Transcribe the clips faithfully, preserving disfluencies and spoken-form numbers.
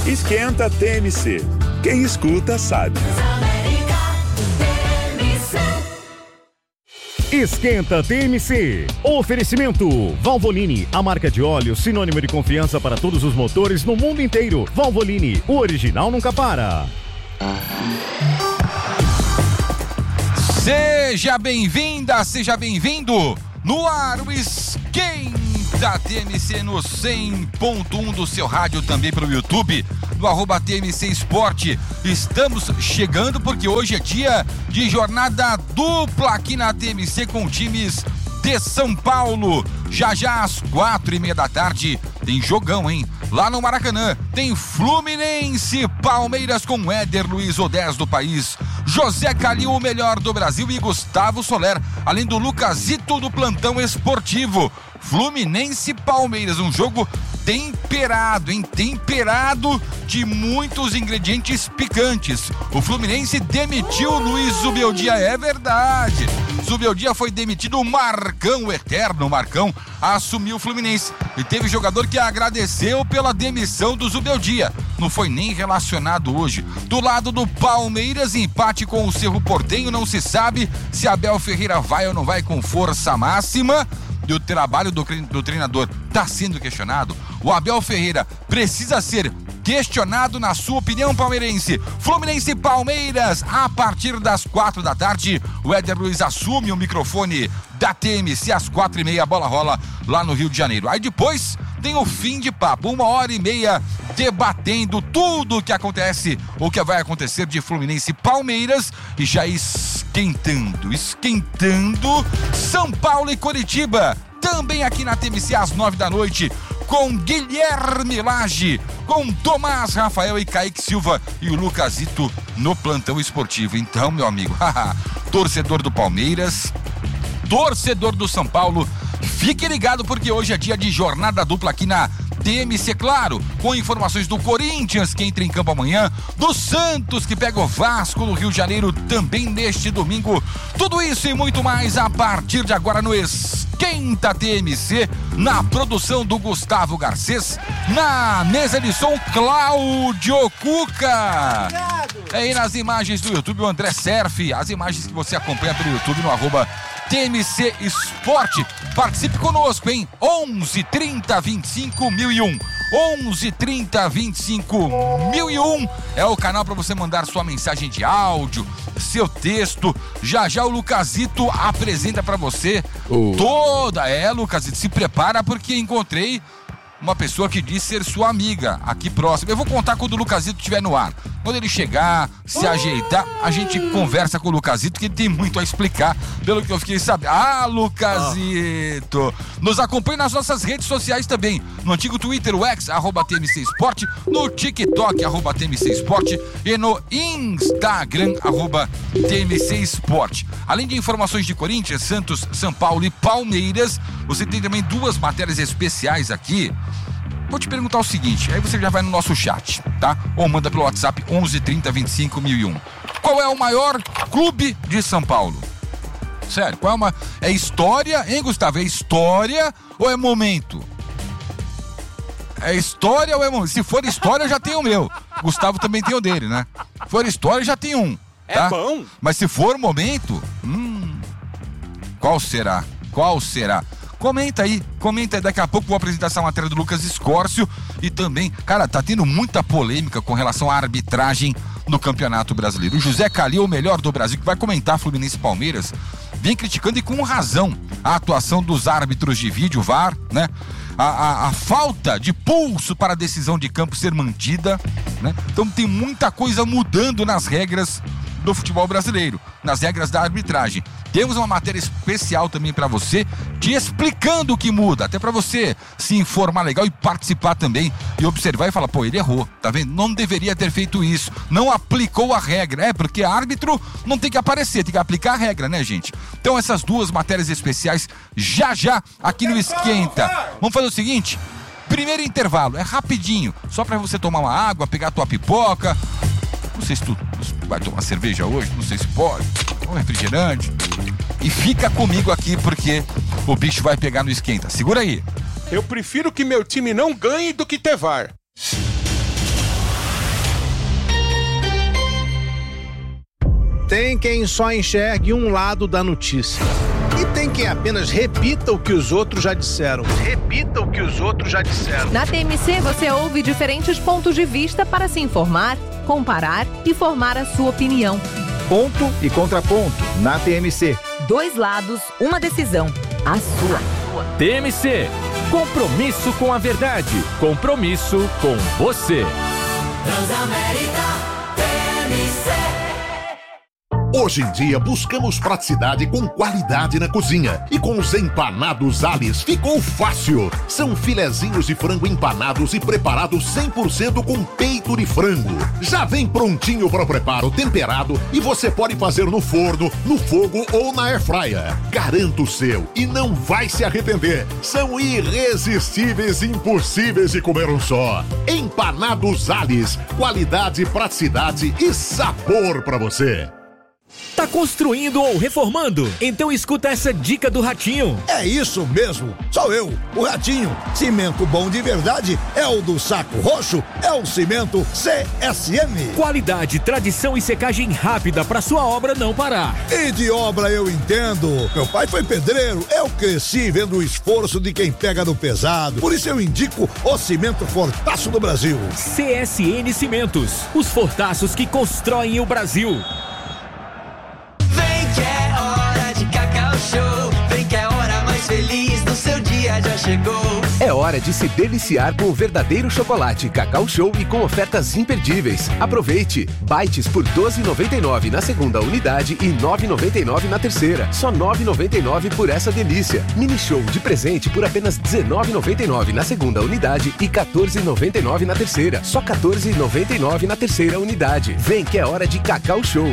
Esquenta T M C. Quem escuta sabe. Esquenta T M C. Oferecimento Valvoline, a marca de óleo sinônimo de confiança para todos os motores no mundo inteiro. Valvoline, o original nunca para. Seja bem-vinda, seja bem-vindo no ar o Esquenta T M C no cem ponto um do seu rádio, também pelo YouTube, no arroba T M C Esporte. Estamos chegando porque hoje é dia de jornada dupla aqui na T M C com times de São Paulo. Já já às quatro e meia da tarde tem jogão, hein? Lá no Maracanã tem Fluminense, Palmeiras com Éder Luiz, o dez do país, José Calil, o melhor do Brasil, e Gustavo Soler, além do Lucasito do plantão esportivo. Fluminense Palmeiras, um jogo temperado, hein? Temperado de muitos ingredientes picantes. O Fluminense demitiu o Luiz Zubeldia, é verdade. Zubeldia foi demitido, o Marcão, o eterno Marcão, assumiu o Fluminense. E teve jogador que agradeceu pela demissão do Zubeldia. Não foi nem relacionado hoje. Do lado do Palmeiras, empate com o Cerro Porteño, não se sabe se Abel Ferreira vai ou não vai com força máxima. E o trabalho do, do treinador está sendo questionado. O Abel Ferreira precisa ser questionado, na sua opinião, palmeirense. Fluminense e Palmeiras, a partir das quatro da tarde. O Éder Luiz assume o microfone da T M C às quatro e meia, a bola rola lá no Rio de Janeiro. Aí depois tem o fim de papo, uma hora e meia debatendo tudo o que acontece, o que vai acontecer de Fluminense e Palmeiras, e já esquentando, esquentando São Paulo e Coritiba, também aqui na T M C às nove da noite, com Guilherme Lage, com Tomás Rafael e Kaique Silva e o Lucasito no plantão esportivo. Então, meu amigo, torcedor do Palmeiras, torcedor do São Paulo, fique ligado porque hoje é dia de jornada dupla aqui na T M C, claro, com informações do Corinthians, que entra em campo amanhã, do Santos, que pega o Vasco no Rio de Janeiro também neste domingo. Tudo isso e muito mais a partir de agora no Esquenta T M C, na produção do Gustavo Garcês, na mesa de som Cláudio Cuca. É aí nas imagens do YouTube o André Serfi, as imagens que você acompanha pelo YouTube no arroba T M C Esporte. Participe conosco, hein? onze trinta vinte e cinco mil e um. onze trinta vinte e cinco mil e um é o canal para você mandar sua mensagem de áudio, seu texto. Já já o Lucasito apresenta para você oh. toda. É, Lucasito, se prepara porque encontrei uma pessoa que diz ser sua amiga aqui próximo. Eu vou contar quando o Lucasito estiver no ar. Quando ele chegar, se ajeitar, a gente conversa com o Lucasito, que ele tem muito a explicar, pelo que eu fiquei sabendo. Ah, Lucasito! Nos acompanhe nas nossas redes sociais também. No antigo Twitter, o X, arroba T M C Esporte, no TikTok, arroba T M C Esporte, e no Instagram, arroba T M C Esporte. Além de informações de Corinthians, Santos, São Paulo e Palmeiras, você tem também duas matérias especiais aqui. Vou te perguntar o seguinte, aí você já vai no nosso chat, tá? Ou manda pelo WhatsApp onze trinta vinte e cinco mil e um. Qual é o maior clube de São Paulo? Sério, qual é uma... É história, hein, Gustavo? É história ou é momento? É história ou é momento? Se for história, eu já tenho o meu. Gustavo também tem o dele, né? Se for história, já tem um. Tá? É bom. Mas se for momento, hum, qual será? Qual será? Comenta aí, comenta aí, daqui a pouco vou apresentar essa matéria do Lucas Escórcio e também, cara, tá tendo muita polêmica com relação à arbitragem no Campeonato Brasileiro. O José Calil, o melhor do Brasil, que vai comentar Fluminense e Palmeiras, vem criticando e com razão a atuação dos árbitros de vídeo, V A R, né? A, a, a falta de pulso para a decisão de campo ser mantida, né? Então tem muita coisa mudando nas regras do futebol brasileiro, nas regras da arbitragem. Temos uma matéria especial também para você, te explicando o que muda, até para você se informar legal e participar também e observar e falar, pô, ele errou, tá vendo? Não deveria ter feito isso, não aplicou a regra, é porque árbitro não tem que aparecer, tem que aplicar a regra, né, gente? Então essas duas matérias especiais já já aqui no Esquenta. Vamos fazer o seguinte, primeiro intervalo, é rapidinho, só para você tomar uma água, pegar a tua pipoca. Não sei se tu vai tomar cerveja hoje, não sei se pode, um refrigerante. E fica comigo aqui porque o bicho vai pegar no Esquenta. Segura aí. Eu prefiro que meu time não ganhe do que ter V A R. Tem quem só enxergue um lado da notícia. E tem quem apenas repita o que os outros já disseram. Repita o que os outros já disseram. Na T M C você ouve diferentes pontos de vista para se informar, comparar e formar a sua opinião. Ponto e contraponto na T M C. Dois lados, uma decisão. A sua. T M C. Compromisso com a verdade. Compromisso com você. Transamérica T M C. Hoje em dia buscamos praticidade com qualidade na cozinha. E com os empanados Alice ficou fácil. São filezinhos de frango empanados e preparados cem por cento com peito de frango. Já vem prontinho para o preparo, temperado, e você pode fazer no forno, no fogo ou na airfryer. Garanta o seu e não vai se arrepender. São irresistíveis e impossíveis de comer um só. Empanados Alice. Qualidade, praticidade e sabor para você. Tá construindo ou reformando? Então escuta essa dica do Ratinho. É isso mesmo, sou eu, o Ratinho. Cimento bom de verdade é o do Saco Roxo, é o cimento C S M. Qualidade, tradição e secagem rápida pra sua obra não parar. E de obra eu entendo. Meu pai foi pedreiro, eu cresci vendo o esforço de quem pega no pesado. Por isso eu indico o cimento Fortaço do Brasil. C S N Cimentos, os fortaços que constroem o Brasil. Feliz do seu dia já chegou. É hora de se deliciar com o verdadeiro chocolate Cacau Show e com ofertas imperdíveis. Aproveite! Bites por doze reais e noventa e nove centavos na segunda unidade e nove reais e noventa e nove centavos na terceira. Só nove reais e noventa e nove centavos por essa delícia. Mini Show de presente por apenas dezenove reais e noventa e nove centavos na segunda unidade e quatorze reais e noventa e nove centavos na terceira. Só quatorze reais e noventa e nove centavos na terceira unidade. Vem que é hora de Cacau Show.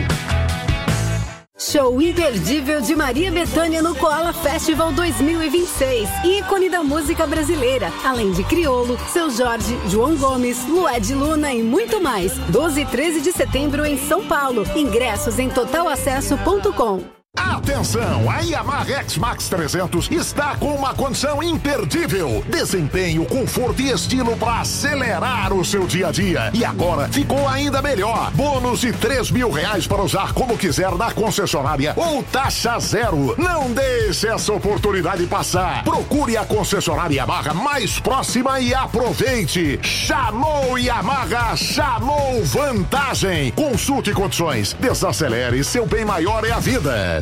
Show imperdível de Maria Bethânia no Koala Festival dois mil e vinte e seis. Ícone da música brasileira. Além de Criolo, Seu Jorge, João Gomes, Lued Luna e muito mais. doze e treze de setembro em São Paulo. Ingressos em total acesso ponto com. Atenção, a Yamaha X-Max trezentos está com uma condição imperdível. Desempenho, conforto e estilo para acelerar o seu dia a dia. E agora ficou ainda melhor. Bônus de três mil reais para usar como quiser na concessionária ou taxa zero. Não deixe essa oportunidade passar. Procure a concessionária Yamaha mais próxima e aproveite. Chamou Yamaha, chamou vantagem. Consulte condições. Desacelere, seu bem maior é a vida.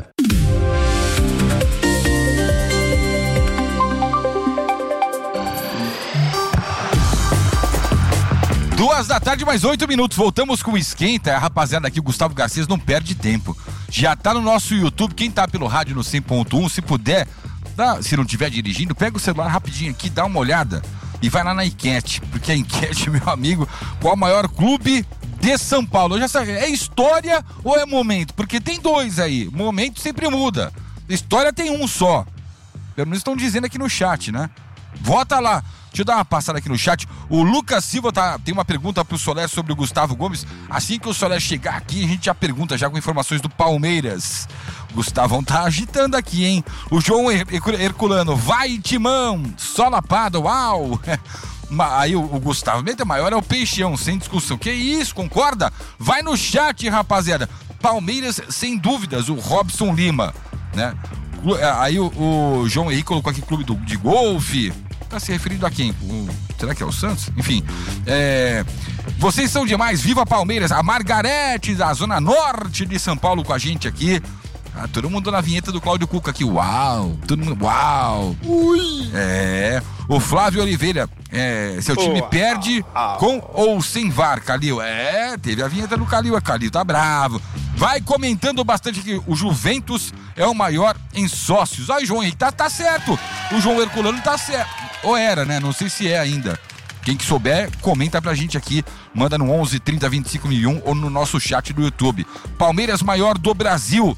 Duas da tarde, mais oito minutos. Voltamos com o Esquenta. A rapaziada aqui, o Gustavo Garcês, não perde tempo. Já tá no nosso YouTube. Quem tá pelo rádio no cem ponto um, se puder, dá, se não estiver dirigindo, pega o celular rapidinho aqui, dá uma olhada e vai lá na enquete. Porque a enquete, meu amigo, qual o maior clube de São Paulo? Eu já sei, é história ou é momento? Porque tem dois aí. Momento sempre muda. História tem um só. Pelo menos estão dizendo aqui no chat, né? Vota lá. Deixa eu dar uma passada aqui no chat. O Lucas Silva tá, tem uma pergunta pro Solé sobre o Gustavo Gomes. Assim que o Solé chegar aqui, a gente já pergunta, já com informações do Palmeiras. O Gustavão tá agitando aqui, hein? O João Herculano, vai Timão, só lapada, uau! Aí o, o Gustavo, meta maior é o Peixão, sem discussão. Que isso, concorda? Vai no chat, rapaziada. Palmeiras, sem dúvidas, o Robson Lima, né? Aí o, o João Henrique colocou aqui clube do, de golfe. Tá se referindo a quem? O, será que é o Santos? Enfim, é, vocês são demais, viva Palmeiras. A Margarete da Zona Norte de São Paulo com a gente aqui. Ah, todo mundo na vinheta do Cláudio Cuca aqui, uau, todo mundo, uau. Ui. É, o Flávio Oliveira, é, seu time oh, perde ah, ah, com ou sem V A R, Calil? É, teve a vinheta do Calil, a Calil tá bravo. Vai comentando bastante aqui, o Juventus é o maior em sócios. Aí, João Henrique, tá, tá certo, o João Herculano tá certo, ou era, né, não sei se é ainda. Quem que souber, comenta pra gente aqui, manda no onze, trinta, vinte e cinco mil e um ou no nosso chat do YouTube. Palmeiras maior do Brasil.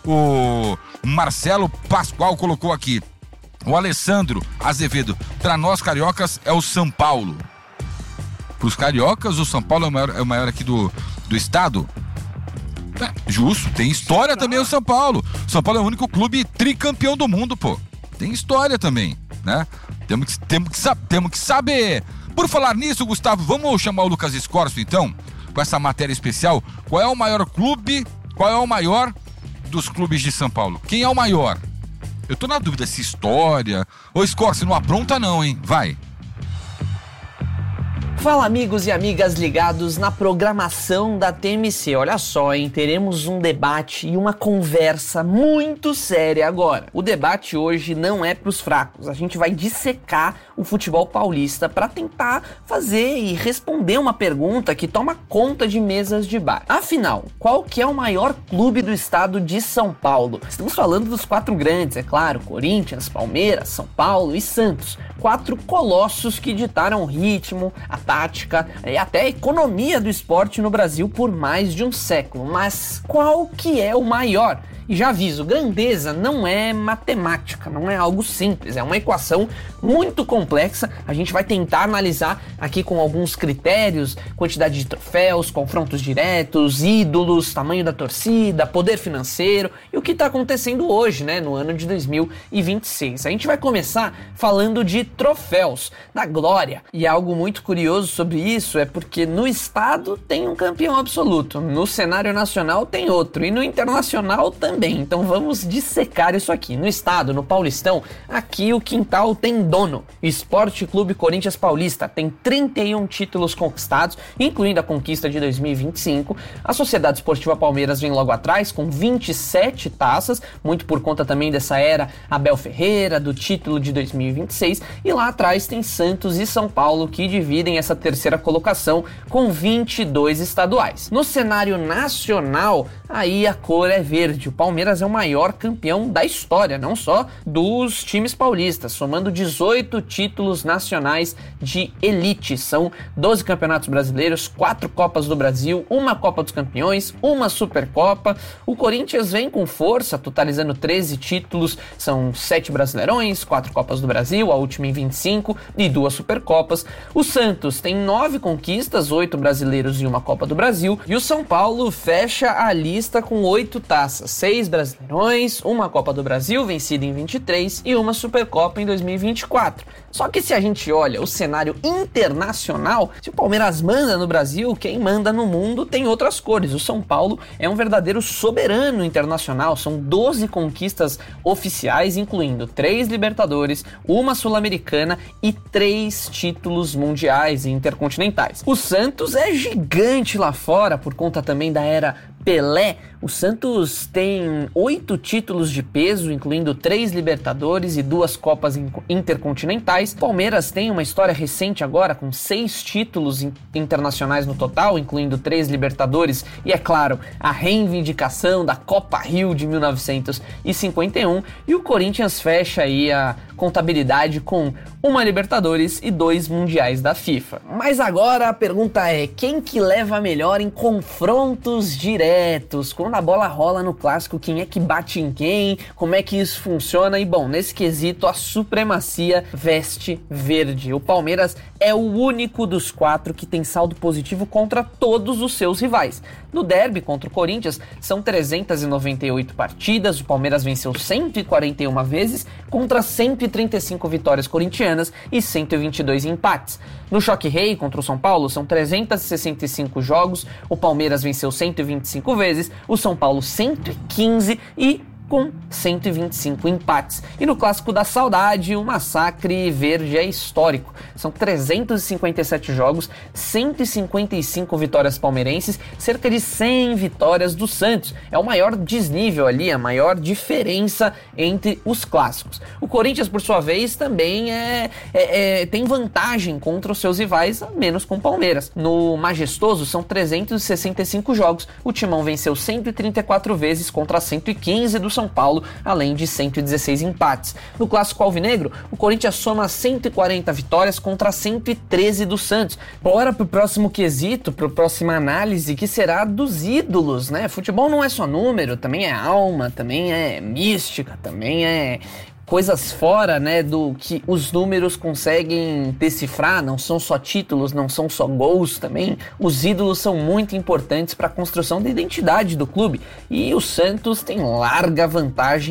O Marcelo Pascoal colocou aqui. O Alessandro Azevedo, para nós cariocas é o São Paulo. Para os cariocas, o São Paulo é o maior, é o maior aqui do, do estado? É, justo, tem história também o São Paulo. São Paulo é o único clube tricampeão do mundo, pô. Tem história também, né? Temos que, temos que, temos que saber. Por falar nisso, Gustavo, vamos chamar o Lucas Escorso então, com essa matéria especial. Qual é o maior clube qual é o maior dos clubes de São Paulo? Quem é o maior? Eu tô na dúvida se História ou Escócia, não apronta não, hein? Vai. Fala, amigos e amigas ligados na programação da T M C. Olha só, hein? Teremos um debate e uma conversa muito séria agora. O debate hoje não é pros fracos. A gente vai dissecar o futebol paulista para tentar fazer e responder uma pergunta que toma conta de mesas de bar. Afinal, qual que é o maior clube do estado de São Paulo? Estamos falando dos quatro grandes, é claro: Corinthians, Palmeiras, São Paulo e Santos. Quatro colossos que ditaram o ritmo, a tática e até a economia do esporte no Brasil por mais de um século. Mas qual que é o maior? E já aviso, grandeza não é matemática, não é algo simples, é uma equação muito complexa. A gente vai tentar analisar aqui com alguns critérios: quantidade de troféus, confrontos diretos, ídolos, tamanho da torcida, poder financeiro e o que está acontecendo hoje, né, no ano de dois mil e vinte e seis. A gente vai começar falando de troféus, da glória. E algo muito curioso sobre isso é porque no estado tem um campeão absoluto, no cenário nacional tem outro e no internacional também. Então vamos dissecar isso aqui. No estado, no Paulistão, aqui o quintal tem dono. Esporte Clube Corinthians Paulista tem trinta e um títulos conquistados, incluindo a conquista de dois mil e vinte e cinco. A Sociedade Esportiva Palmeiras vem logo atrás com vinte e sete taças, muito por conta também dessa era Abel Ferreira, do título de dois mil e vinte e seis. E lá atrás tem Santos e São Paulo, que dividem essa terceira colocação com vinte e dois estaduais. No cenário nacional, aí a cor é verde. O Palmeiras é o maior campeão da história, não só dos times paulistas, somando dezoito títulos nacionais de elite. São doze campeonatos brasileiros, quatro Copas do Brasil, uma Copa dos Campeões, uma Supercopa. O Corinthians vem com força, totalizando treze títulos, são sete Brasileirões, quatro Copas do Brasil, a última em vinte e cinco, e duas Supercopas. O Santos tem nove conquistas, oito brasileiros e uma Copa do Brasil. E o São Paulo fecha a lista com oito taças, seis Brasileirões, uma Copa do Brasil vencida em vinte e três e uma Supercopa em dois mil e vinte e quatro. Só que se a gente olha o cenário internacional, se o Palmeiras manda no Brasil, quem manda no mundo tem outras cores. O São Paulo é um verdadeiro soberano internacional, são doze conquistas oficiais, incluindo três Libertadores, uma Sul-Americana e três títulos mundiais e intercontinentais. O Santos é gigante lá fora por conta também da era Pelé. O Santos tem oito títulos de peso, incluindo três Libertadores e duas Copas intercontinentais. Palmeiras tem uma história recente agora, com seis títulos internacionais no total, incluindo três Libertadores e, é claro, a reivindicação da Copa Rio de mil novecentos e cinquenta e um. E o Corinthians fecha aí a contabilidade com uma Libertadores e dois Mundiais da FIFA. Mas agora a pergunta é: quem que leva melhor em confrontos diretos? Quando a bola rola no clássico, quem é que bate em quem? Como é que isso funciona? E bom, nesse quesito a supremacia veste verde. O Palmeiras é o único dos quatro que tem saldo positivo contra todos os seus rivais. No derby contra o Corinthians são trezentas e noventa e oito partidas, o Palmeiras venceu cento e quarenta e uma vezes contra cento e trinta e cinco vitórias corintianas e cento e vinte e dois empates. No Choque Rei contra o São Paulo são trezentos e sessenta e cinco jogos, o Palmeiras venceu cento e vinte e cinco vezes, o São Paulo cento e quinze e com cento e vinte e cinco empates. E no Clássico da Saudade, o massacre verde é histórico. São trezentos e cinquenta e sete jogos, cento e cinquenta e cinco vitórias palmeirenses, cerca de cem vitórias do Santos. É o maior desnível ali, a maior diferença entre os clássicos. O Corinthians, por sua vez, também é, é, é, tem vantagem contra os seus rivais, menos com o Palmeiras. No Majestoso, são trezentos e sessenta e cinco jogos. O Timão venceu cento e trinta e quatro vezes contra cento e quinze do São Paulo, além de cento e dezesseis empates. No Clássico Alvinegro, o Corinthians soma cento e quarenta vitórias contra cento e treze do Santos. Bora pro próximo quesito, pro próxima análise, que será dos ídolos, né? Futebol não é só número, também é alma, também é mística, também é coisas fora, né, do que os números conseguem decifrar. Não são só títulos, não são só gols também. Os ídolos são muito importantes para a construção da identidade do clube. E o Santos tem larga vantagem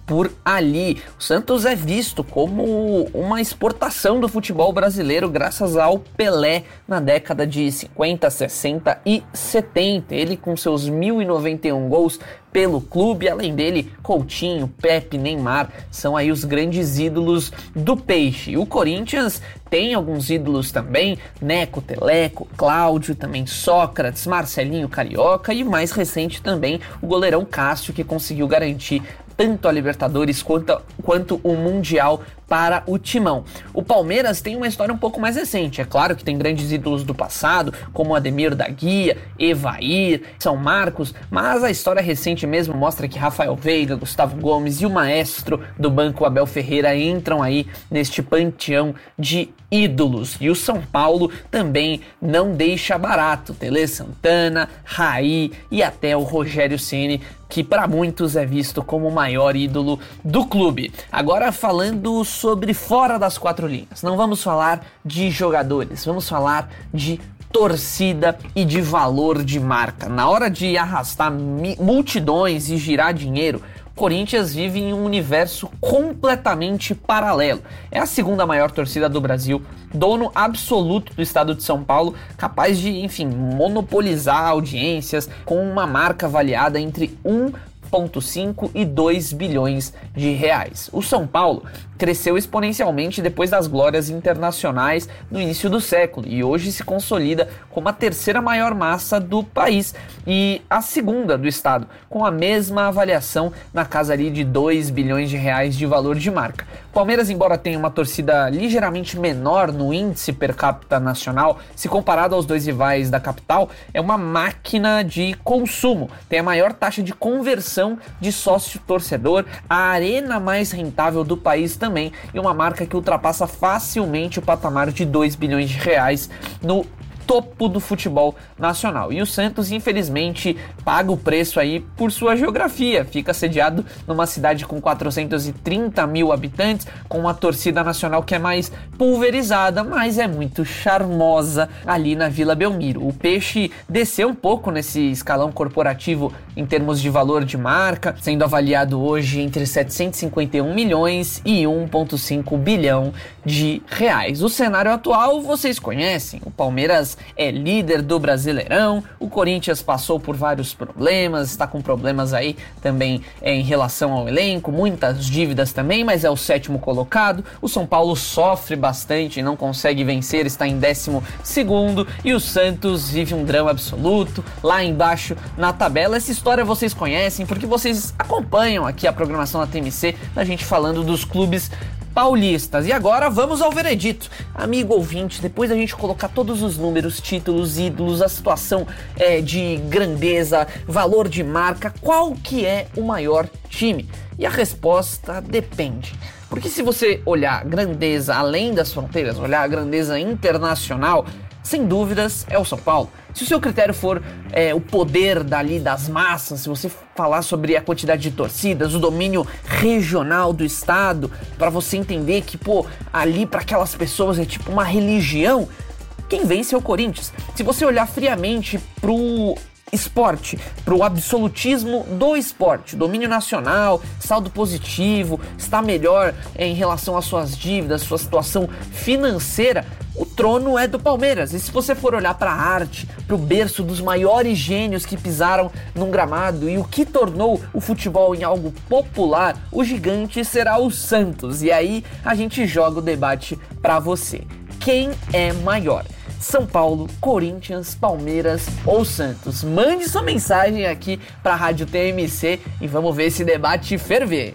por ali. O Santos é visto como uma exportação do futebol brasileiro graças ao Pelé na década de cinquenta, sessenta e setenta. Ele com seus mil e noventa e um gols pelo clube, além dele, Coutinho, Pepe, Neymar, são aí os grandes ídolos do Peixe. O Corinthians tem alguns ídolos também, Neco, Teleco, Cláudio, também Sócrates, Marcelinho Carioca e mais recente também o goleirão Cássio, que conseguiu garantir tanto a Libertadores quanto, quanto o Mundial para o Timão. O Palmeiras tem uma história um pouco mais recente. É claro que tem grandes ídolos do passado, como Ademir da Guia, Evair, São Marcos, mas a história recente mesmo mostra que Rafael Veiga, Gustavo Gomes e o maestro do banco Abel Ferreira entram aí neste panteão de ídolos. E o São Paulo também não deixa barato. Tele Santana, Raí e até o Rogério Ceni, que para muitos é visto como o maior ídolo do clube. Agora falando sobre fora das quatro linhas, não vamos falar de jogadores, vamos falar de torcida e de valor de marca. Na hora de arrastar multidões e girar dinheiro, Corinthians vive em um universo completamente paralelo. É a segunda maior torcida do Brasil, dono absoluto do estado de São Paulo, capaz de, enfim, monopolizar audiências com uma marca avaliada entre um vírgula cinco e dois bilhões de reais. O São Paulo cresceu exponencialmente depois das glórias internacionais no início do século e hoje se consolida como a terceira maior massa do país e a segunda do estado, com a mesma avaliação na casa ali de dois bilhões de reais de valor de marca. Palmeiras, embora tenha uma torcida ligeiramente menor no índice per capita nacional, se comparado aos dois rivais da capital, é uma máquina de consumo, tem a maior taxa de conversão de sócio-torcedor, a arena mais rentável do país também e uma marca que ultrapassa facilmente o patamar de dois bilhões de reais no topo do futebol nacional. E o Santos, infelizmente, paga o preço aí por sua geografia. Fica sediado numa cidade com quatrocentos e trinta mil habitantes, com uma torcida nacional que é mais pulverizada, mas é muito charmosa ali na Vila Belmiro. O Peixe desceu um pouco nesse escalão corporativo em termos de valor de marca, sendo avaliado hoje entre setecentos e cinquenta e um milhões e um vírgula cinco bilhão de reais. O cenário atual vocês conhecem. O Palmeiras é líder do Brasileirão, o Corinthians passou por vários problemas, está com problemas aí também é, em relação ao elenco, muitas dívidas também, mas é o sétimo colocado. O São Paulo sofre bastante, não consegue vencer, está em décimo segundo, e o Santos vive um drama absoluto lá embaixo na tabela. Essa história vocês conhecem porque vocês acompanham aqui a programação da T M C, a gente falando dos clubes paulistas. E agora vamos ao veredito. Amigo ouvinte, depois da gente colocar todos os números, títulos, ídolos, a situação é, de grandeza, valor de marca, qual que é o maior time? E a resposta depende. Porque se você olhar grandeza além das fronteiras, olhar a grandeza internacional, sem dúvidas é o São Paulo. Se o seu critério for é, o poder dali das massas, se você falar sobre a quantidade de torcidas, o domínio regional do estado, para você entender que, pô, ali para aquelas pessoas é tipo uma religião, quem vence é o Corinthians. Se você olhar friamente pro esporte, pro absolutismo do esporte, domínio nacional, saldo positivo, está melhor em relação às suas dívidas, sua situação financeira, o trono é do Palmeiras. E se você for olhar para a arte, para o berço dos maiores gênios que pisaram num gramado e o que tornou o futebol em algo popular, o gigante será o Santos. E aí a gente joga o debate para você. Quem é maior? São Paulo, Corinthians, Palmeiras ou Santos? Mande sua mensagem aqui para a Rádio T M C e vamos ver esse debate ferver.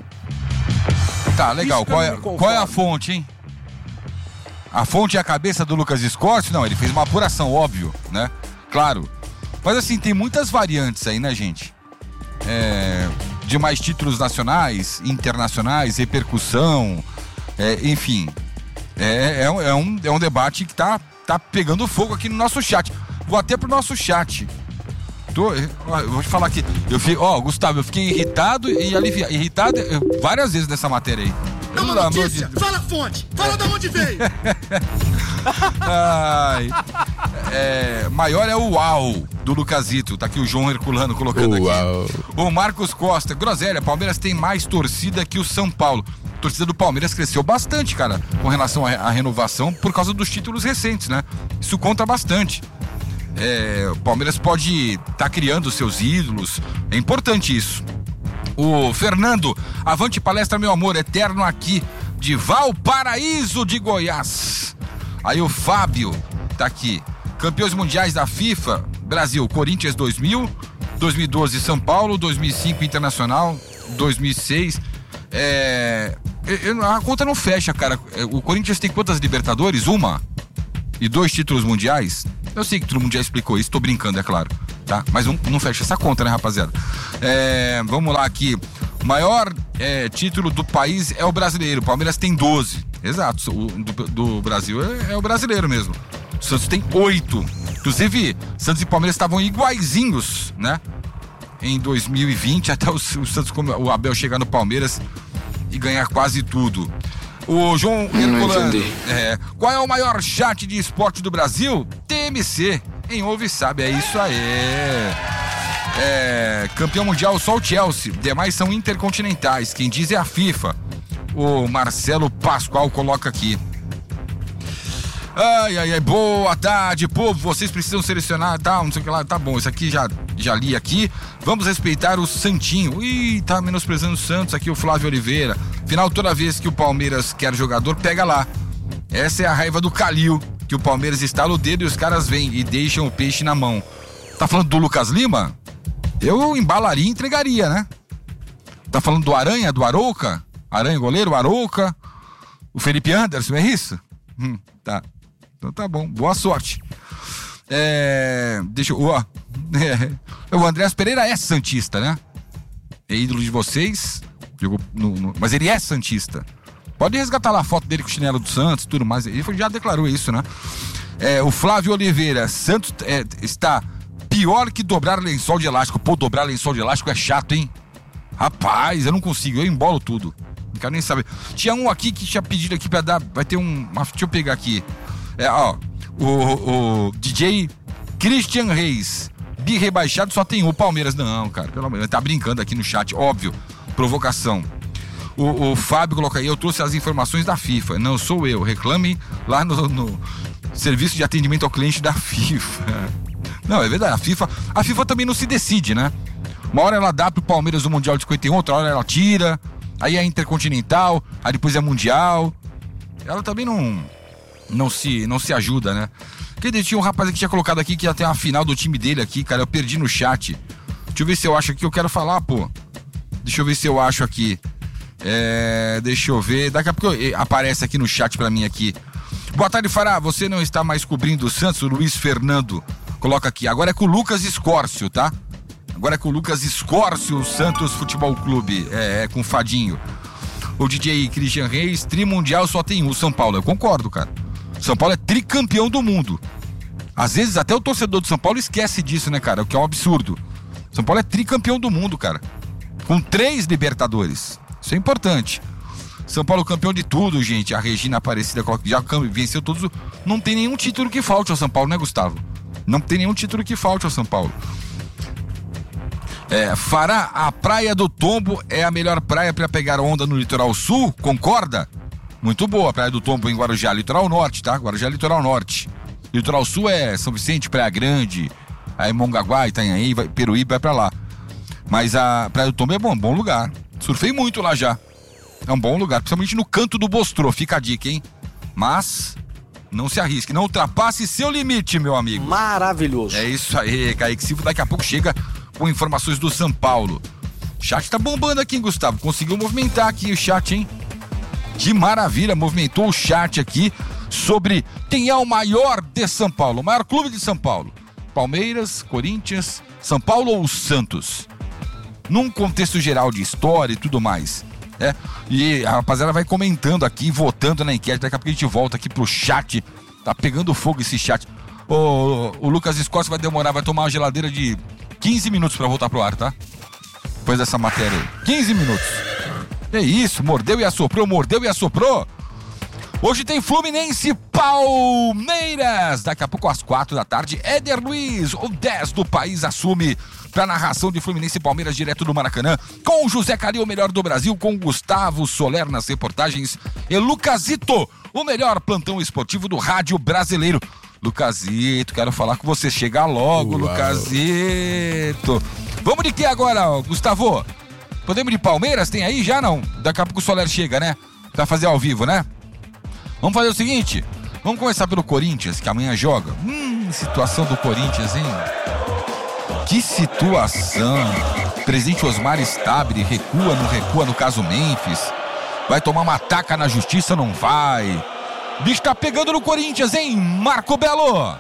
Tá, legal. Qual é, qual é a fonte, hein? A fonte é a cabeça do Lucas Escorte? Não, ele fez uma apuração, óbvio, né? Claro. Mas assim, tem muitas variantes aí, né, gente? É, de mais títulos nacionais, internacionais, repercussão, é, enfim. É, é, é, um, é um debate que tá, tá pegando fogo aqui no nosso chat. Vou até pro nosso chat. Tô, eu vou te falar aqui. Eu fiquei, ó, Gustavo, eu fiquei irritado e aliviado. Irritado várias vezes nessa matéria aí. É uma notícia, de... fala a fonte, fala é. de onde veio. Ai, é, maior é o U A U. do Lucasito. Tá aqui o João Herculano colocando Uau. aqui. O Marcos Costa, groselha, Palmeiras tem mais torcida que o São Paulo. A torcida do Palmeiras cresceu bastante, cara, com relação à renovação por causa dos títulos recentes, né? Isso conta bastante. É, o Palmeiras pode estar tá criando seus ídolos, é importante isso. O Fernando, avante palestra, meu amor, eterno aqui de Valparaíso de Goiás. Aí o Fábio tá aqui. Campeões mundiais da FIFA, Brasil, Corinthians dois mil, dois mil e doze São Paulo, dois mil e cinco Internacional, dois mil e seis. É, a conta não fecha, cara. O Corinthians tem quantas Libertadores? Uma? E dois títulos mundiais? Eu sei que todo mundo já explicou isso, tô brincando, é claro, tá? Mas não, não fecha essa conta, né, rapaziada? É, vamos lá aqui. O maior é, título do país é o brasileiro. O Palmeiras tem doze. Exato, o do, do Brasil é, é o brasileiro mesmo. O Santos tem oito. Inclusive, Santos e Palmeiras estavam iguaizinhos, né? Em dois mil e vinte, até o, o Santos, o Abel chegar no Palmeiras e ganhar quase tudo. O João Herculano, é, qual é o maior chat de esporte do Brasil? T M C. Quem ouve sabe, é isso aí. É, campeão mundial só o Chelsea, demais são intercontinentais. Quem diz é a FIFA. O Marcelo Pascoal coloca aqui. Ai, ai, ai, boa tarde, povo, vocês precisam selecionar, tá, não sei o que lá, tá bom, isso aqui já, já li aqui. Vamos respeitar o Santinho. Ih, tá menosprezando o Santos aqui, o Flávio Oliveira. Afinal, toda vez que o Palmeiras quer jogador, pega lá. Essa é a raiva do Calil, que o Palmeiras estala o dedo e os caras vêm e deixam o peixe na mão. Tá falando do Lucas Lima? Eu embalaria e entregaria, né? Tá falando do Aranha, do Arouca? Aranha goleiro, Arouca, o Felipe Anderson, é isso? Hum, tá. Então tá bom, boa sorte. É, deixa eu... Ó, é, o Andrés Pereira é santista, né? É ídolo de vocês, jogou no, no, mas ele é santista. Pode resgatar lá a foto dele com o chinelo do Santos e tudo mais. Ele já declarou isso, né? É, o Flávio Oliveira, Santos é, está pior que dobrar lençol de elástico. Pô, dobrar lençol de elástico é chato, hein? Rapaz, eu não consigo, eu embolo tudo. Não quero nem saber. Tinha um aqui que tinha pedido aqui pra dar. Vai ter um. Uma, deixa eu pegar aqui. É, ó. O, o D J Christian Reis. Bi rebaixado só tem o Palmeiras. Não, cara, pelo amor de Deus. Tá brincando aqui no chat, óbvio. Provocação. O, o Fábio coloca aí, eu trouxe as informações da FIFA. Não sou eu. Reclame lá no, no serviço de atendimento ao cliente da FIFA. Não, é verdade. A FIFA, a FIFA também não se decide, né? Uma hora ela dá pro Palmeiras o Mundial de cinquenta e um, outra hora ela tira. Aí é Intercontinental, aí depois é Mundial. Ela também não não se, não se ajuda, né? Porque tinha um rapaz que tinha colocado aqui que ia ter uma final do time dele aqui, cara. Eu perdi no chat. Deixa eu ver se eu acho aqui, eu quero falar, pô. Deixa eu ver se eu acho aqui. É, deixa eu ver. Daqui a pouco aparece aqui no chat pra mim aqui. Boa tarde, Fará. Você não está mais cobrindo o Santos? O Luiz Fernando coloca aqui. Agora é com o Lucas Escórcio, tá? Agora é com o Lucas Escórcio, o Santos Futebol Clube. É, é com o Fadinho. O D J Christian Reis, trimundial só tem um, São Paulo. Eu concordo, cara. São Paulo é tricampeão do mundo. Às vezes até o torcedor do São Paulo esquece disso, né, cara? O que é um absurdo. São Paulo é tricampeão do mundo, cara. Com três Libertadores. Isso é importante. São Paulo campeão de tudo, gente. A Regina Aparecida já venceu todos. Não tem nenhum título que falte ao São Paulo, né, Gustavo? Não tem nenhum título que falte ao São Paulo. É, Fará, a Praia do Tombo é a melhor praia para pegar onda no litoral sul, concorda? Muito boa a Praia do Tombo em Guarujá, litoral norte, tá? Guarujá, litoral norte. Litoral sul é São Vicente, Praia Grande, aí Mongaguá, Itanhaém, vai, Peruíbe, vai pra lá. Mas a Praia do Tombo é bom, bom lugar. Surfei muito lá já. É um bom lugar, principalmente no canto do Bostrô, fica a dica, hein? Mas não se arrisque, não ultrapasse seu limite, meu amigo. Maravilhoso. É isso aí, Kaique Silva daqui a pouco chega com informações do São Paulo. O chat tá bombando aqui, hein, Gustavo? Conseguiu movimentar aqui o chat, hein? Que maravilha, movimentou o chat aqui sobre quem é o maior de São Paulo, o maior clube de São Paulo. Palmeiras, Corinthians, São Paulo ou Santos? Num contexto geral de história e tudo mais. É, e a rapaziada vai comentando aqui, votando na enquete. Daqui a pouco a gente volta aqui pro chat. Tá pegando fogo esse chat. O, o Lucas Escócia vai demorar, vai tomar uma geladeira de quinze minutos pra voltar pro ar, tá? Depois dessa matéria aí. quinze minutos. É isso, mordeu e assoprou, mordeu e assoprou. Hoje tem Fluminense Palmeiras. Daqui a pouco às quatro da tarde, Éder Luiz, o dez do país, assume para narração de Fluminense e Palmeiras direto do Maracanã, com o José Cari, o melhor do Brasil, com Gustavo Soler nas reportagens e Lucasito, o melhor plantão esportivo do rádio brasileiro. Lucasito, quero falar com você, chega logo. Uau. Lucasito. Vamos de que agora, Gustavo? Podemos de Palmeiras? Tem aí já não? Daqui a pouco o Soler chega, né? Vai fazer ao vivo, né? Vamos fazer o seguinte, vamos começar pelo Corinthians, que amanhã joga. Hum, situação do Corinthians, hein? Que situação. Presidente Osmar Stabile recua, não recua no caso Memphis. Vai tomar uma taca na justiça, não vai. Bicho tá pegando no Corinthians, hein? Marco Belo.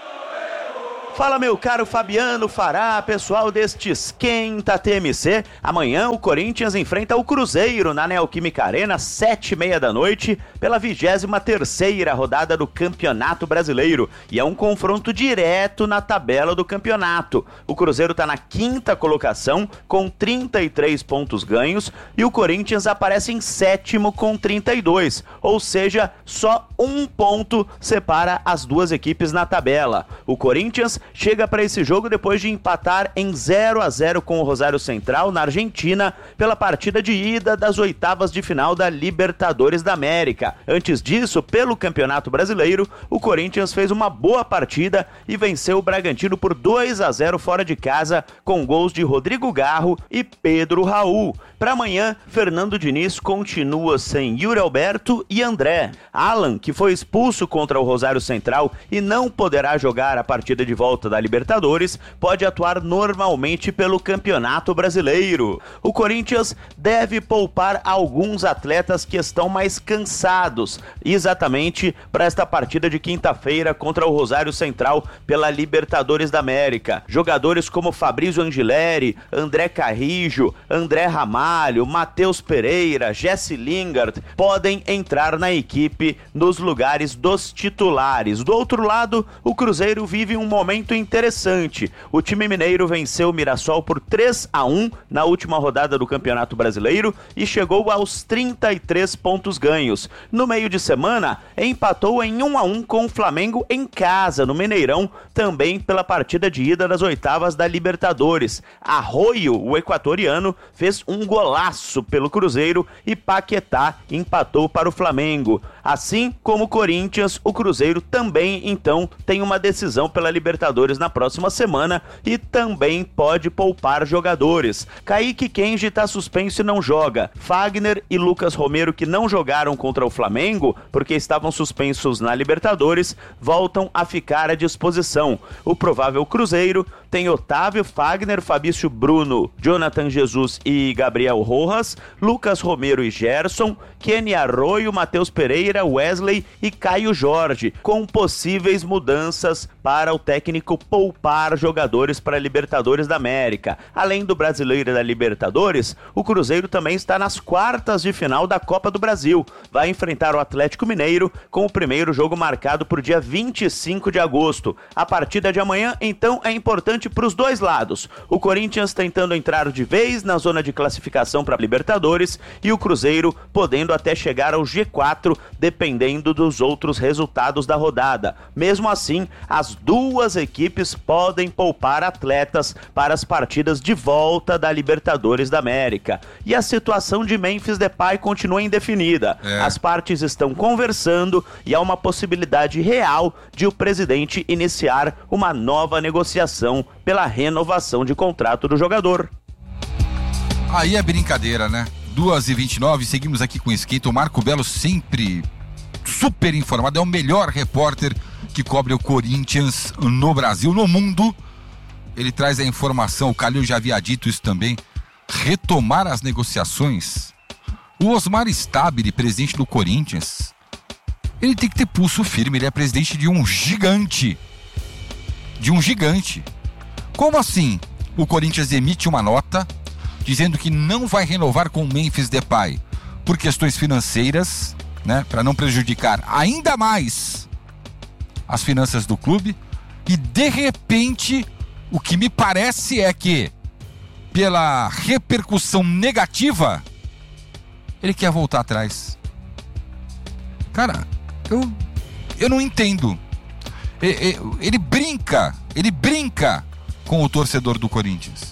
Fala, meu caro Fabiano Fará, pessoal deste Esquenta T M C. Amanhã o Corinthians enfrenta o Cruzeiro na Neoquímica Arena, sete e meia da noite, pela vigésima terceira rodada do Campeonato Brasileiro. E é um confronto direto na tabela do campeonato. O Cruzeiro está na quinta colocação, com trinta e três pontos ganhos, e o Corinthians aparece em sétimo com trinta e dois. Ou seja, só um ponto separa as duas equipes na tabela. O Corinthians chega para esse jogo depois de empatar em zero a zero com o Rosário Central na Argentina pela partida de ida das oitavas de final da Libertadores da América. Antes disso, pelo Campeonato Brasileiro, o Corinthians fez uma boa partida e venceu o Bragantino por dois a zero fora de casa, com gols de Rodrigo Garro e Pedro Raul. Para amanhã, Fernando Diniz continua sem Yuri Alberto e André. Alan, que foi expulso contra o Rosário Central e não poderá jogar a partida de volta da Libertadores, pode atuar normalmente pelo Campeonato Brasileiro. O Corinthians deve poupar alguns atletas que estão mais cansados, exatamente para esta partida de quinta-feira contra o Rosário Central pela Libertadores da América. Jogadores como Fabrício Angileri, André Carrijo, André Ramalho, Matheus Pereira, Jesse Lingard podem entrar na equipe nos lugares dos titulares. Do outro lado, o Cruzeiro vive um momento interessante. O time mineiro venceu o Mirassol por três a um na última rodada do Campeonato Brasileiro e chegou aos trinta e três pontos ganhos. No meio de semana, empatou em um a um com o Flamengo em casa, no Mineirão, também pela partida de ida das oitavas da Libertadores. Arroio, o equatoriano, fez um golaço pelo Cruzeiro e Paquetá empatou para o Flamengo. Assim como o Corinthians, o Cruzeiro também, então, tem uma decisão pela Libertadores na próxima semana e também pode poupar jogadores. Kaique Kenji está suspenso e não joga. Fagner e Lucas Romero, que não jogaram contra o Flamengo porque estavam suspensos na Libertadores, voltam a ficar à disposição. O provável Cruzeiro tem Otávio, Fagner, Fabício Bruno, Jonathan Jesus e Gabriel Rojas, Lucas Romero e Gerson, Kenny Arroio, Matheus Pereira, Wesley e Caio Jorge, com possíveis mudanças para o técnico poupar jogadores para a Libertadores da América. Além do Brasileiro e da Libertadores, o Cruzeiro também está nas quartas de final da Copa do Brasil. Vai enfrentar o Atlético Mineiro com o primeiro jogo marcado para o dia vinte e cinco de agosto. A partida de amanhã, então, é importante para os dois lados. O Corinthians tentando entrar de vez na zona de classificação para a Libertadores e o Cruzeiro podendo até chegar ao G quatro, dependendo dos outros resultados da rodada. Mesmo assim, as duas equipes podem poupar atletas para as partidas de volta da Libertadores da América. E a situação de Memphis Depay continua indefinida. É. As partes estão conversando e há uma possibilidade real de o presidente iniciar uma nova negociação pela renovação de contrato do jogador. Aí é brincadeira, né? duas e vinte e nove, seguimos aqui com o Esquenta. O Marco Belo sempre super informado, é o melhor repórter que cobre o Corinthians no Brasil, no mundo. Ele traz a informação, o Calil já havia dito isso também, retomar as negociações. O Osmar Stabile, presidente do Corinthians, ele tem que ter pulso firme, ele é presidente de um gigante, de um gigante. Como assim? O Corinthians emite uma nota dizendo que não vai renovar com o Memphis Depay por questões financeiras, né, para não prejudicar ainda mais as finanças do clube, e de repente o que me parece é que, pela repercussão negativa, ele quer voltar atrás. Cara, eu, eu não entendo. Ele, ele brinca, ele brinca com o torcedor do Corinthians.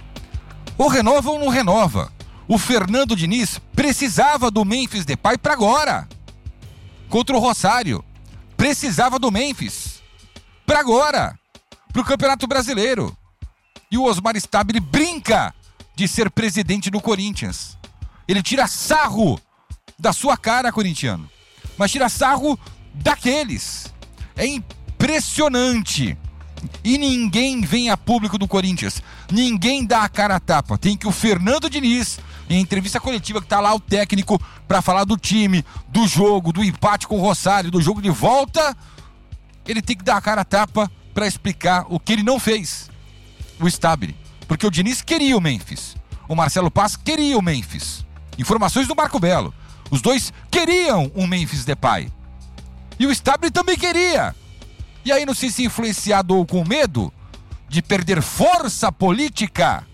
Ou renova ou não renova. O Fernando Diniz precisava do Memphis Depay para agora. Contra o Rosário. Precisava do Memphis para agora. Para o Campeonato Brasileiro. E o Osmar Stabile brinca de ser presidente do Corinthians. Ele tira sarro da sua cara, corintiano. Mas tira sarro daqueles. É impressionante. E ninguém vem a público do Corinthians. Ninguém dá a cara a tapa. Tem que o Fernando Diniz, em entrevista coletiva, que tá lá o técnico para falar do time, do jogo, do empate com o Rosário, do jogo de volta, ele tem que dar a cara a tapa para explicar o que ele não fez. O Stabile. Porque o Diniz queria o Memphis. O Marcelo Paz queria o Memphis. Informações do Marco Belo. Os dois queriam um Memphis Depay. E o Stabile também queria. E aí, não sei se influenciado ou com medo de perder força política,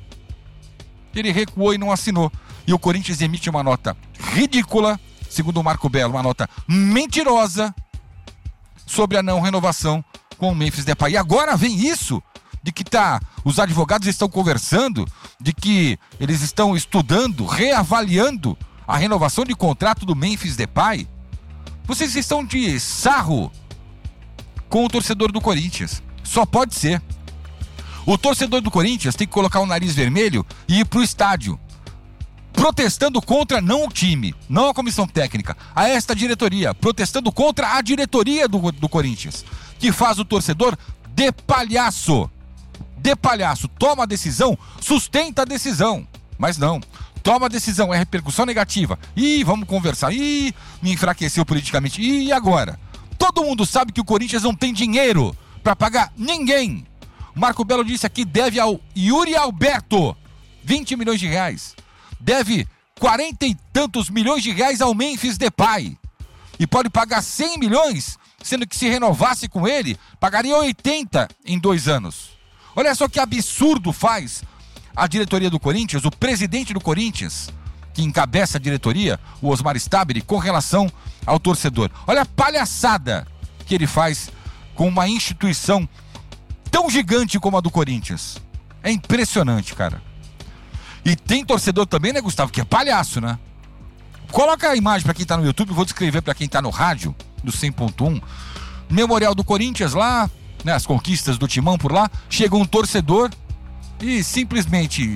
ele recuou e não assinou. E o Corinthians emite uma nota ridícula, segundo o Marco Belo, uma nota mentirosa sobre a não renovação com o Memphis Depay. E agora vem isso de que tá, os advogados estão conversando, de que eles estão estudando, reavaliando a renovação de contrato do Memphis Depay. Vocês estão de sarro com o torcedor do Corinthians. Só pode ser. O torcedor do Corinthians tem que colocar o nariz vermelho e ir pro estádio, protestando contra não o time, não a comissão técnica, a esta diretoria, protestando contra a diretoria do, do Corinthians, que faz o torcedor de palhaço. De palhaço. Toma a decisão, sustenta a decisão. Mas não. Toma a decisão, é repercussão negativa. Ih, vamos conversar. Ih, me enfraqueceu politicamente. E agora? Todo mundo sabe que o Corinthians não tem dinheiro para pagar ninguém. O Marco Belo disse aqui, deve ao Yuri Alberto vinte milhões de reais. Deve quarenta e tantos milhões de reais ao Memphis Depay. E pode pagar cem milhões, sendo que se renovasse com ele, pagaria oitenta em dois anos. Olha só que absurdo faz a diretoria do Corinthians, o presidente do Corinthians, que encabeça a diretoria, o Osmar Stabile, com relação ao torcedor. Olha a palhaçada que ele faz com uma instituição tão gigante como a do Corinthians. É impressionante, cara. E tem torcedor também, né, Gustavo, que é palhaço, né? Coloca a imagem para quem tá no YouTube, vou descrever para quem tá no rádio, do cem ponto um. Memorial do Corinthians lá, né, as conquistas do Timão por lá, chega um torcedor e simplesmente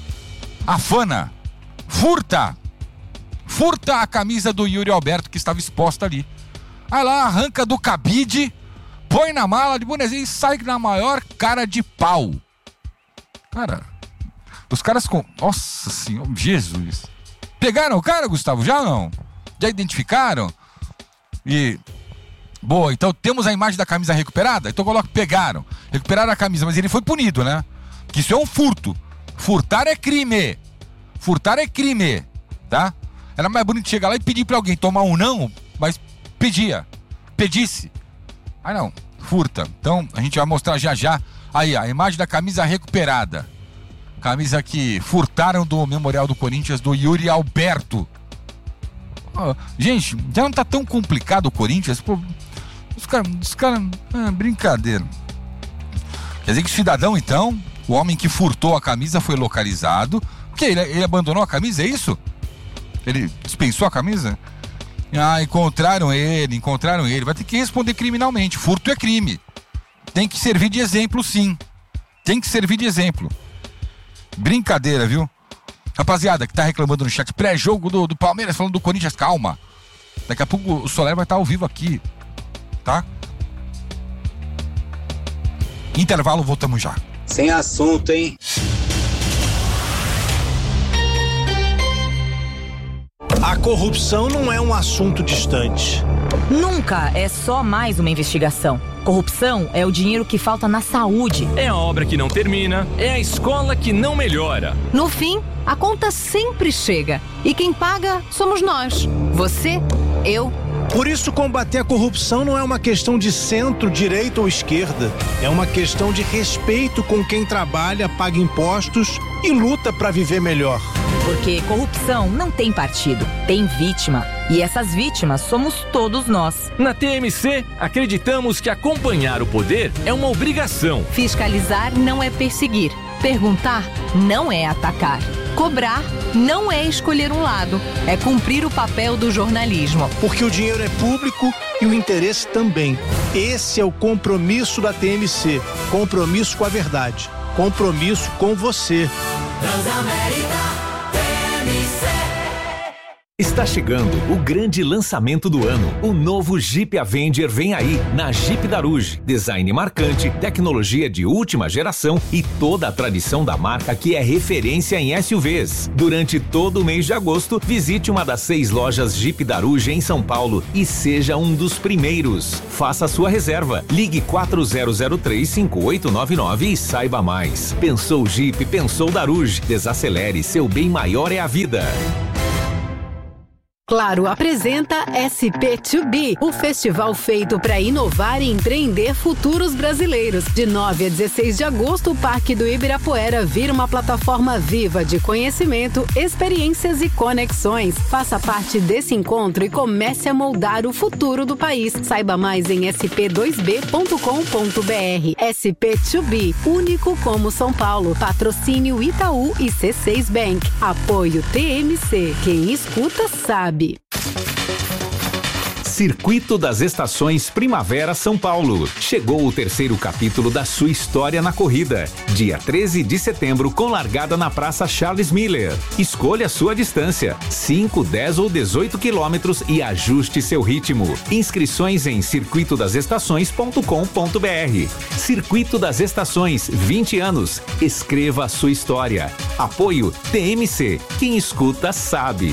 afana, furta, furta a camisa do Yuri Alberto que estava exposta ali. Aí lá, arranca do cabide, põe na mala de bonezinho e sai na maior cara de pau. Cara, os caras com... Nossa Senhora, Jesus. Pegaram o cara, Gustavo? Já não? Já identificaram? E... Boa, então temos a imagem da camisa recuperada? Então coloca, pegaram. Recuperaram a camisa, mas ele foi punido, né? Que isso é um furto. Furtar é crime. Furtar é crime, tá? Era mais bonito chegar lá e pedir pra alguém tomar um não, mas pedia. Pedisse. Aí não, furta. Então a gente vai mostrar já já aí a imagem da camisa recuperada. Camisa que furtaram do Memorial do Corinthians, do Yuri Alberto. Oh, gente, já não tá tão complicado o Corinthians. Pô, os caras, os caras, ah, brincadeira. Quer dizer que o cidadão, então, o homem que furtou a camisa foi localizado. O que? Ele, ele abandonou a camisa, é isso? Ele dispensou a camisa? Ah, encontraram ele, encontraram ele. Vai ter que responder criminalmente. Furto é crime. Tem que servir de exemplo, sim. Tem que servir de exemplo. Brincadeira, viu? Rapaziada que tá reclamando no chat, pré-jogo do, do Palmeiras, falando do Corinthians, calma. Daqui a pouco o Soler vai estar ao vivo aqui, tá? Intervalo, voltamos já. Sem assunto, hein? A corrupção não é um assunto distante. Nunca é só mais uma investigação. Corrupção é o dinheiro que falta na saúde. É a obra que não termina, é a escola que não melhora. No fim, a conta sempre chega. E quem paga somos nós. Você, eu. Por isso, combater a corrupção não é uma questão de centro, direita ou esquerda. É uma questão de respeito com quem trabalha, paga impostos e luta para viver melhor. Porque corrupção não tem partido, tem vítima. E essas vítimas somos todos nós. Na T M C, acreditamos que acompanhar o poder é uma obrigação. Fiscalizar não é perseguir. Perguntar não é atacar. Cobrar não é escolher um lado. É cumprir o papel do jornalismo. Porque o dinheiro é público e o interesse também. Esse é o compromisso da T M C. Compromisso com a verdade. Compromisso com você. Transamérica. Está chegando o grande lançamento do ano. O novo Jeep Avenger vem aí, na Jeep Daruge. Design marcante, tecnologia de última geração e toda a tradição da marca que é referência em S U Vs. Durante todo o mês de agosto, visite uma das seis lojas Jeep Daruge em São Paulo e seja um dos primeiros. Faça a sua reserva. Ligue quatro zero zero três, cinco oito nove nove e saiba mais. Pensou Jeep, pensou Daruge. Desacelere, seu bem maior é a vida. Claro apresenta S P dois B, o festival feito para inovar e empreender futuros brasileiros. De nove a dezesseis de agosto, o Parque do Ibirapuera vira uma plataforma viva de conhecimento, experiências e conexões. Faça parte desse encontro e comece a moldar o futuro do país. Saiba mais em s p dois b ponto com ponto b r. S P dois B, único como São Paulo. Patrocínio Itaú e C seis Bank. Apoio T M C. Quem escuta sabe. Circuito das Estações Primavera São Paulo. Chegou o terceiro capítulo da sua história na corrida. Dia treze de setembro, com largada na Praça Charles Miller. Escolha a sua distância, cinco, dez ou dezoito quilômetros e ajuste seu ritmo. Inscrições em circuito das estações ponto com ponto b r. Circuito das Estações, vinte anos. Escreva a sua história. Apoio T M C. Quem escuta sabe.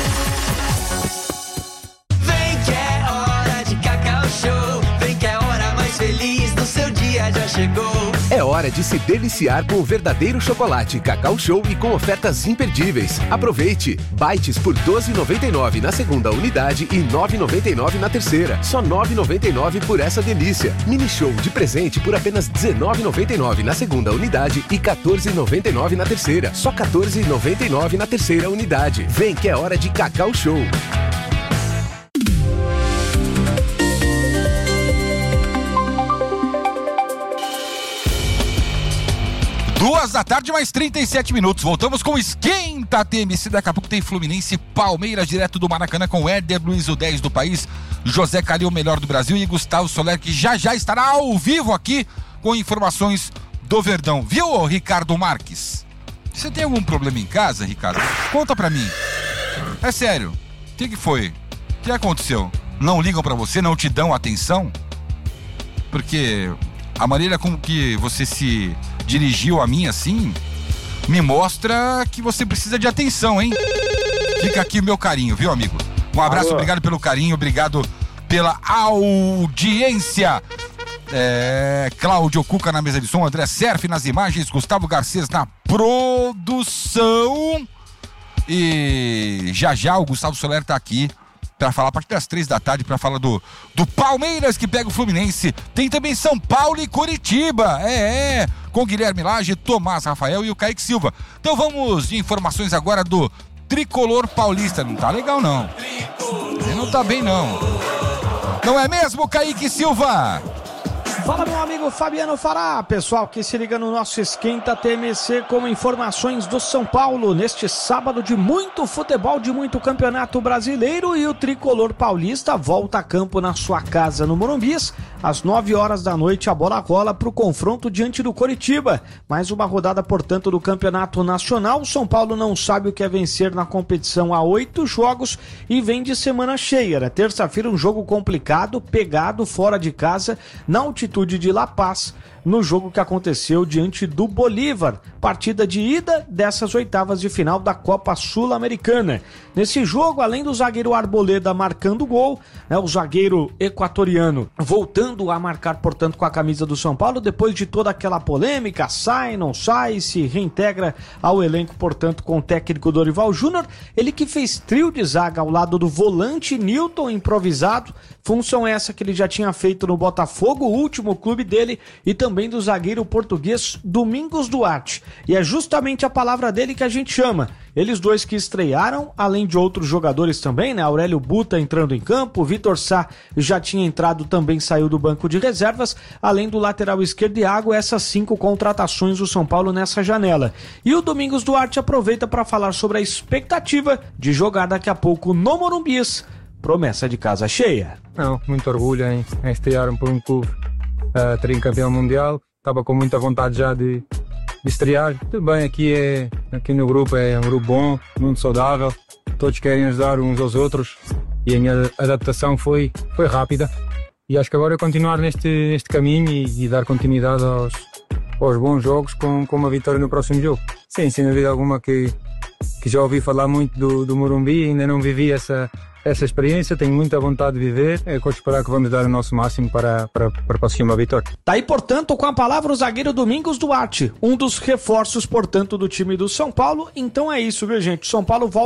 Já chegou. É hora de se deliciar com o verdadeiro chocolate Cacau Show e com ofertas imperdíveis. Aproveite! Bites por doze reais e noventa e nove centavos na segunda unidade e nove reais e noventa e nove centavos na terceira. Só nove reais e noventa e nove centavos por essa delícia. Mini Show de presente por apenas dezenove reais e noventa e nove centavos na segunda unidade e quatorze reais e noventa e nove centavos na terceira. Só quatorze reais e noventa e nove centavos na terceira unidade. Vem que é hora de Cacau Show. Duas da tarde, mais trinta e sete minutos. Voltamos com o Esquenta T M C. Daqui a pouco tem Fluminense, Palmeiras, direto do Maracanã, com Éder Luiz, o dez do país, José Calil, o melhor do Brasil, e Gustavo Soler, que já já estará ao vivo aqui com informações do Verdão. Viu, Ricardo Marques? Você tem algum problema em casa, Ricardo? Conta pra mim. É sério. O que que foi? O que aconteceu? Não ligam pra você? Não te dão atenção? Porque a maneira como que você se dirigiu a mim assim me mostra que você precisa de atenção, hein? Fica aqui o meu carinho, viu, amigo? Um abraço, Alô. Obrigado pelo carinho, obrigado pela audiência. É, Cláudio Cuca na mesa de som, André Serf nas imagens, Gustavo Garcês na produção. E já já o Gustavo Soler tá aqui para falar a partir das três da tarde, para falar do, do Palmeiras que pega o Fluminense. Tem também São Paulo e Curitiba, é, é, com Guilherme Lage, Tomás Rafael e o Kaique Silva. Então vamos de informações agora do Tricolor Paulista. Não tá legal não, ele não tá bem não, não é mesmo, Kaique Silva? Fala, meu amigo Fabiano Fará, pessoal que se liga no nosso Esquenta T M C com informações do São Paulo neste sábado de muito futebol, de muito campeonato brasileiro, e o Tricolor Paulista volta a campo na sua casa no Morumbis. Às nove horas da noite a bola rola para o confronto diante do Coritiba. Mais uma rodada, portanto, do campeonato nacional. O São Paulo não sabe o que é vencer na competição há oito jogos e vem de semana cheia. Na terça-feira um jogo complicado, pegado fora de casa, na altitude de La Paz, no jogo que aconteceu diante do Bolívar, partida de ida dessas oitavas de final da Copa Sul-Americana. Nesse jogo, além do zagueiro Arboleda marcando gol, né, o zagueiro equatoriano voltando a marcar, portanto, com a camisa do São Paulo, depois de toda aquela polêmica, sai, não sai, se reintegra ao elenco, portanto, com o técnico Dorival Júnior, ele que fez trio de zaga ao lado do volante Newton improvisado, função essa que ele já tinha feito no Botafogo, o último clube dele, e também também do zagueiro português Domingos Duarte. E é justamente a palavra dele que a gente chama. Eles dois que estrearam, além de outros jogadores também, né? Aurélio Buta entrando em campo, Vitor Sá já tinha entrado, também saiu do banco de reservas, além do lateral esquerdo Iago, essas cinco contratações do São Paulo nessa janela. E o Domingos Duarte aproveita para falar sobre a expectativa de jogar daqui a pouco no Morumbis, promessa de casa cheia. Não, muito orgulho em, em estrear por um clube uh, tricampeão mundial, estava com muita vontade já de de estrear. Tudo bem, aqui, é, aqui no grupo é um grupo bom, muito saudável, todos querem ajudar uns aos outros e a minha adaptação foi, foi rápida e acho que agora é continuar neste, neste caminho e, e dar continuidade aos, aos bons jogos com, com uma vitória no próximo jogo. Sim, sem dúvida alguma que, que já ouvi falar muito do, do Morumbi, ainda não vivi essa, essa experiência, tenho muita vontade de viver, é com esperar que vamos dar o nosso máximo para, para, para conseguir uma vitória. Tá aí, portanto, com a palavra o zagueiro Domingos Duarte, um dos reforços, portanto, do time do São Paulo. Então é isso, viu, gente? São Paulo volta